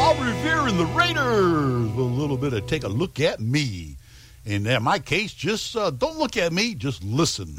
Paul Revere and the Raiders with a little bit of Take a Look at Me. And in my case, just don't look at me, just listen.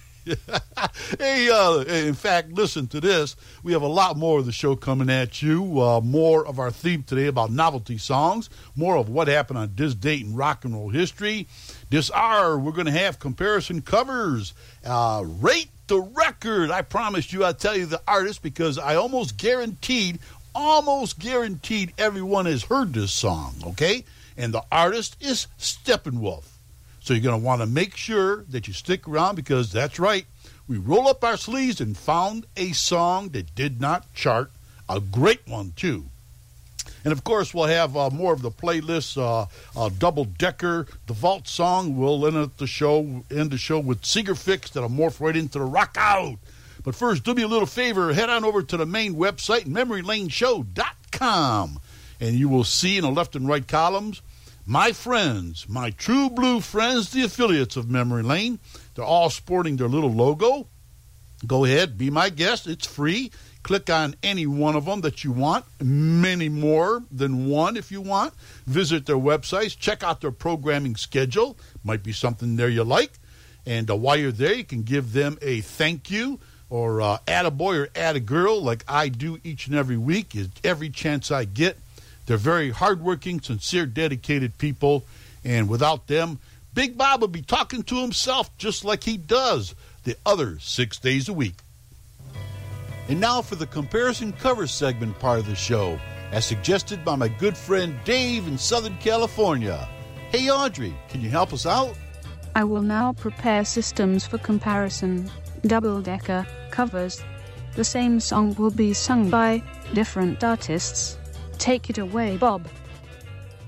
Hey, in fact, listen to this. We have a lot more of the show coming at you. More of our theme today about novelty songs. More of what happened on this date in rock and roll history. This hour, we're going to have comparison covers. Rate the record. I promised you I'd tell you the artist because I almost guaranteed everyone has heard this song, okay? And the artist is Steppenwolf. So you're going to want to make sure that you stick around because that's right. We roll up our sleeves and found a song that did not chart, a great one too. And of course, we'll have more of the playlist, double-decker, the vault song. We'll end the show with Seeger Fix that'll morph right into the rock out. But first, do me a little favor. Head on over to the main website, MemoryLaneShow.com. And you will see in the left and right columns, my friends, my true blue friends, the affiliates of Memory Lane. They're all sporting their little logo. Go ahead, be my guest. It's free. Click on any one of them that you want. Many more than one if you want. Visit their websites. Check out their programming schedule. Might be something there you like. And while you're there, you can give them a thank you or add a boy or add a girl like I do each and every week, every chance I get. They're very hardworking, sincere, dedicated people, and without them, Big Bob would be talking to himself just like he does the other 6 days a week. And now for the comparison cover segment part of the show, as suggested by my good friend Dave in Southern California. Hey, Audrey, can you help us out? I will now prepare systems for comparison, double-decker covers. The same song will be sung by different artists. Take it away, Bob.